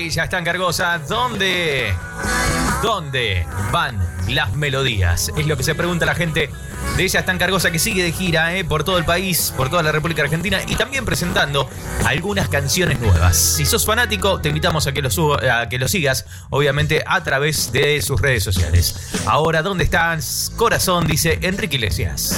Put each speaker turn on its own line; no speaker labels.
ya está en Cargosa. ¿Dónde van las melodías? Es lo que se pregunta la gente de Ella está en Cargosa, que sigue de gira por todo el país, por toda la República Argentina, y también presentando algunas canciones nuevas. Si sos fanático, te invitamos a que lo sigas, obviamente, a través de sus redes sociales. Ahora, ¿dónde estás, corazón? Dice Enrique Iglesias.